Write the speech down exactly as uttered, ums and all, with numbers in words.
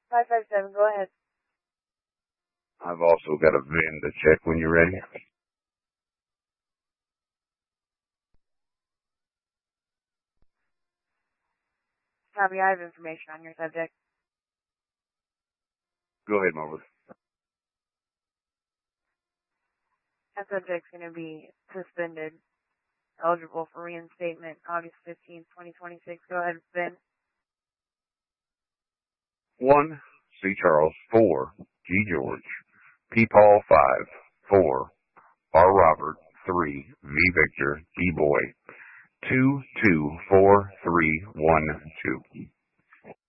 five five seven, go ahead. I've also got a V I N to check when you're ready. Copy, I have information on your subject. Go ahead, Marvel. That subject's going to be suspended, eligible for reinstatement August fifteenth, twenty twenty-six. Go ahead, Ben. one, C. Charles. four, G. George. P. Paul. five, four, R. Robert. three, V. Victor. E. Boy. two two four three one two.